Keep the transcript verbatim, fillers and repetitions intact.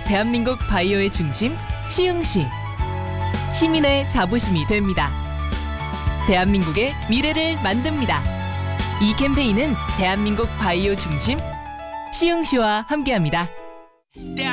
대한민국 바이오의 중심 시흥시. 시민의 자부심이 됩니다. 대한민국의 미래를 만듭니다. 이 캠페인은 대한민국 바이오 중심 시흥시와 함께합니다.